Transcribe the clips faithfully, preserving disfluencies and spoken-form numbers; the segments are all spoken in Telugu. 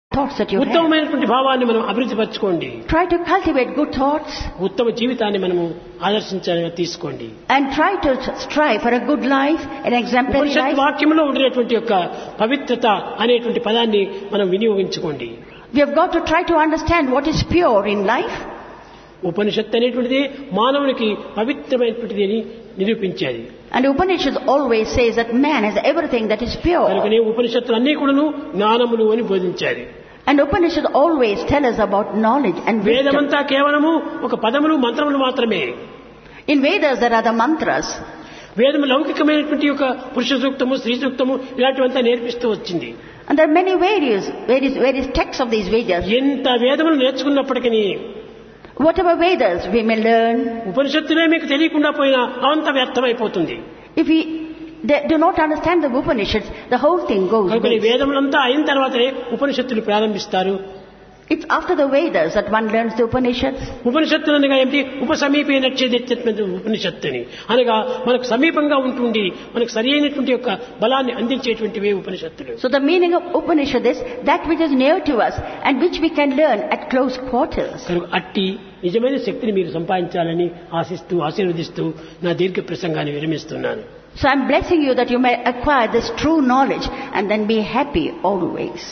thoughts that you have. ఉత్తమమైనటువంటి భావాన్ని మనం అభివృద్ధి పరచుకోండి. Try to cultivate good thoughts. ఉత్తమ జీవితాన్ని మనము ఆదర్శించాలని తీసుకోండి. And try to strive for a good life, an exemplary Upanishad life. వాక్యంలో ఉండేటువంటి యొక్క పవిత్రత అనేటువంటి పదాన్ని మనం వినియోగించుకోండి. We have got to try to understand what is pure in life. ఉపనిషత్తు అనేటువంటిది మానవునికి పవిత్రమైనటువంటిది అని నిరూపించేది. And Upanishad always says that man has everything that is pure. కనుకనే ఉపనిషత్తులు అన్నీ కూడాను జ్ఞానములు అని బోధించారు. And Upanishad always tell us about knowledge and wisdom. వేదమంతా కేవలము ఒక పదములు మంత్రములు మాత్రమే. In Vedas there are the mantras. వేదము లౌకికమైనటువంటి ఒక పురుష సూక్తము, స్త్రీ సూక్తము ఇలాంటివంతా నేర్పిస్తూ వచ్చింది. And there are many various, various, various texts of these Vedas. ఎంత వేదములు నేర్చుకున్నప్పటికీ Whatever Vedas we may learn, ఉపనిషత్తులే మీకు తెలియకుండా పోయినా అంత వ్యర్థమైపోతుంది. if we they do not understand the Upanishads, the whole thing goes కనుక waste. వేదములంతా అయిన తర్వాతనే ఉపనిషత్తులు ప్రారంభిస్తారు. It's after the Vedas that one learns the Upanishads. ఉపనిషత్తులు అనగా ఏమిటి? ఉపసమీపే నచ్చేది ఉపనిషత్తుని అనగా మనకు సమీపంగా ఉంటుంది, మనకు సరి అయినటువంటి యొక్క బలాన్ని అందించేటువంటివే ఉపనిషత్తులు. So the meaning of Upanishad is that which is near to us and which we can learn at close quarters. కనుక అట్టి నిజమైన శక్తిని మీరు సంపాదించాలని ఆశిస్తూ ఆశీర్వదిస్తూ నా దీర్ఘ ప్రసంగాన్ని విరమిస్తున్నాను. So I'm blessing you that you may acquire this true knowledge and then be happy always.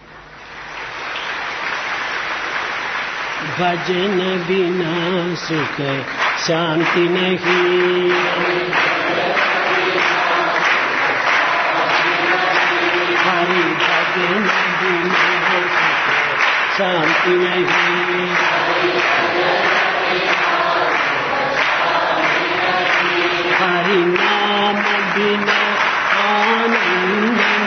भजन बिना सुख शांति नहीं, हरि भजन बिना सुख शांति नहीं, हरि नाम बिना आनंद